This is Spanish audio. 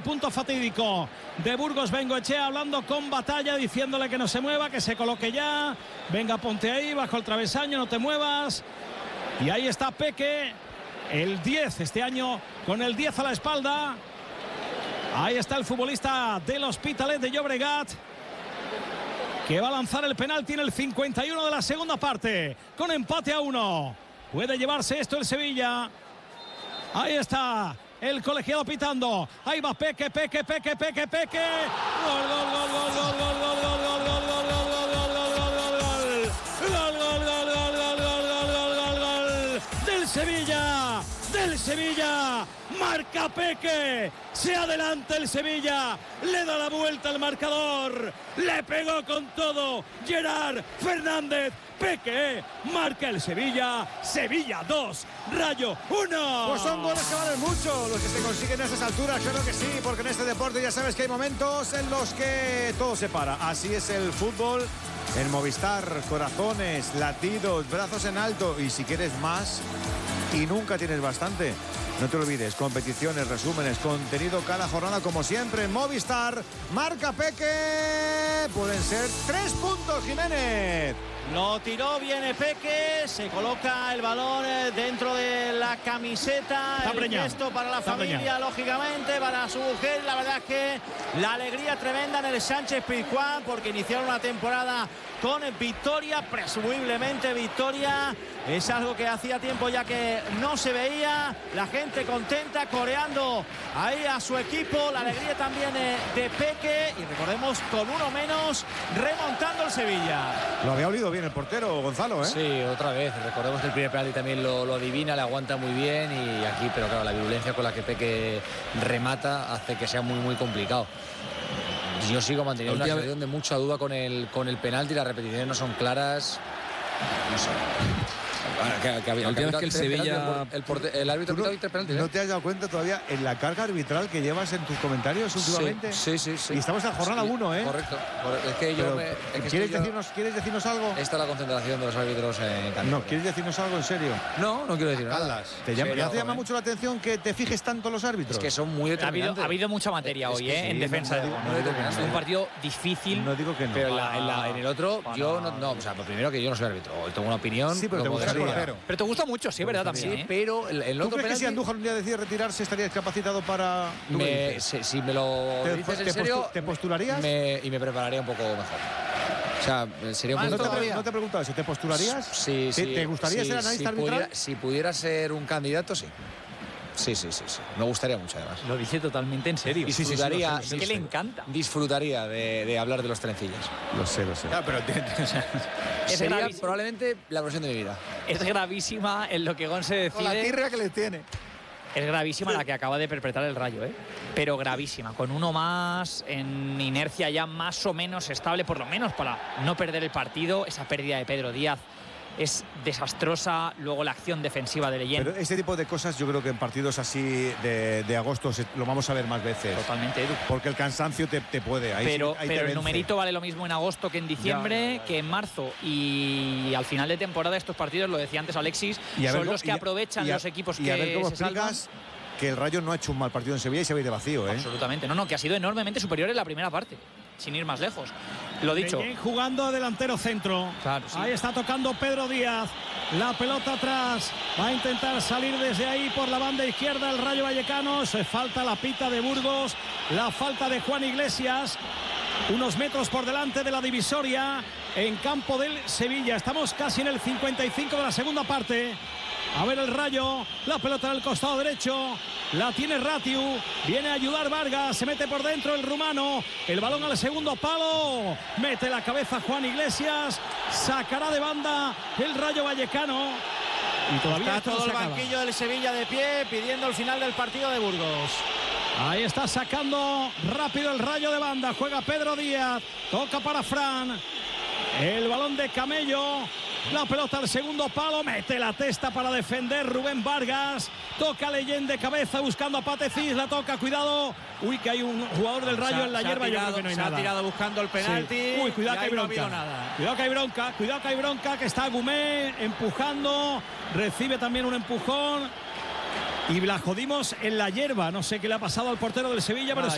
punto fatídico de Burgos Bengoechea, hablando con Batalla, diciéndole que no se mueva, que se coloque ya. Venga, ponte ahí, bajo el travesaño, no te muevas. Y ahí está Peque, el 10 este año, con el 10 a la espalda. Ahí está el futbolista del Hospitalet de Llobregat, que va a lanzar el penalti en el 51 de la segunda parte, con empate a 1. Puede llevarse esto el Sevilla. Ahí está el colegiado pitando. Ahí va Peque. Gol, gol, del Sevilla, marca Peque, se adelanta el Sevilla, le da la vuelta al marcador, le pegó con todo Gerard Fernández. Peque marca el Sevilla, Sevilla 2, Rayo 1. Pues son goles que valen mucho los que se consiguen a esas alturas, claro que sí, porque en este deporte ya sabes que hay momentos en los que todo se para. Así es el fútbol en Movistar, corazones, latidos, brazos en alto, y si quieres más y nunca tienes bastante, no te olvides, competiciones, resúmenes, contenido cada jornada como siempre en Movistar. Marca Peque, pueden ser 3 puntos, Jiménez. Lo tiró, viene Peque, se coloca el balón dentro de la camiseta. Está el preñado. gesto para la familia, lógicamente, para su mujer. La verdad es que la alegría tremenda en el Sánchez-Pizjuán, porque iniciaron una temporada con victoria, presumiblemente victoria. Es algo que hacía tiempo ya que no se veía. La gente contenta, coreando ahí a su equipo. La alegría también de Peque. Y recordemos, con uno menos, remontando el Sevilla. Lo había olido bien el portero, Gonzalo, ¿eh? Sí, otra vez. Recordemos que el primer penalti también lo adivina, le aguanta muy bien. Y aquí, pero claro, la virulencia con la que Peque remata hace que sea muy, muy complicado. Yo sigo manteniendo una sensación de mucha duda con el penalti. Las repeticiones no son claras. No sé. La última vez que el Sevilla... El árbitro pitó 3 penaltis. ¿No te has dado cuenta todavía en la carga arbitral que llevas en tus comentarios últimamente? Sí. Y estamos en jornada 1, ¿eh? Correcto. Es que yo ¿Quieres decirnos algo? Esta es la concentración de los árbitros en Cantabria. No, ¿quieres decirnos algo en serio? No quiero decir nada. ¿Te llama mucho la atención que te fijes tanto los árbitros? Es que son muy determinantes. Ha habido mucha materia hoy, en defensa de es un partido difícil. No digo que no. Pero en el otro, yo no. O sea, lo primero que yo no soy árbitro. Hoy tengo una opinión. Sí, pero te gustaría. Pero te gusta mucho, sí, verdad, también. Sí, pero el otro ¿Tú crees que penalti, si Andújar un día decide retirarse estarías capacitado para...? si me lo dices en serio, ¿Te postularías? y me prepararía un poco mejor. O sea, sería un ¿No poco... te he preguntado si te postularías? Sí. ¿Te gustaría ser analista arbitral? Si pudiera ser un candidato, sí. Sí. Me gustaría mucho, además. Lo dice totalmente en serio. Disfrutaría, Es que le encanta. Disfrutaría de hablar de los trencillos. Lo sé. Sería probablemente la versión de mi vida. Es gravísima en lo que Gon se decide. Con la tirria que le tiene. Es gravísima la que acaba de perpetrar el Rayo, pero gravísima. Con uno más, en inercia ya más o menos estable, por lo menos para no perder el partido. Esa pérdida de Pedro Díaz es desastrosa. Luego la acción defensiva de Leyen. Pero este tipo de cosas yo creo que en partidos así de agosto lo vamos a ver más veces. Totalmente, Edu. Porque el cansancio te puede. Pero el numerito vale lo mismo en agosto que en diciembre, que en marzo. Y al final de temporada estos partidos, lo decía antes Alexis, son los que aprovechan los equipos que y a ver cómo se salvan. explicas que el Rayo no ha hecho un mal partido en Sevilla y se va a ir de vacío, ¿eh? Absolutamente. No, que ha sido enormemente superior en la primera parte, sin ir más lejos. Lo dicho. Leyen jugando delantero centro. Claro, sí. Ahí está tocando Pedro Díaz. La pelota atrás. Va a intentar salir desde ahí por la banda izquierda el Rayo Vallecano. Se falta la pita de Burgos. La falta de Juan Iglesias. Unos metros por delante de la divisoria en campo del Sevilla. Estamos casi en el 55 de la segunda parte. A ver el Rayo, la pelota en el costado derecho, la tiene Ratiu, viene a ayudar Vargas, se mete por dentro el rumano, el balón al segundo palo, mete la cabeza Juan Iglesias, sacará de banda el Rayo Vallecano. Y todavía está todo el banquillo del Sevilla de pie pidiendo el final del partido de Burgos. Ahí está sacando rápido el Rayo de banda, juega Pedro Díaz, toca para Fran, el balón de Camello. La pelota al segundo palo, mete la testa para defender Rubén Vargas, toca Leyen de cabeza buscando a Patecís, la toca, cuidado, uy, que hay un jugador del Rayo en la hierba, yo creo que no hay nada. Se ha tirado buscando el penalti. Sí. Uy, cuidado que hay bronca. Cuidado que hay bronca, que está Gumé empujando, recibe también un empujón. Y la jodimos en la hierba, no sé qué le ha pasado al portero del Sevilla, pero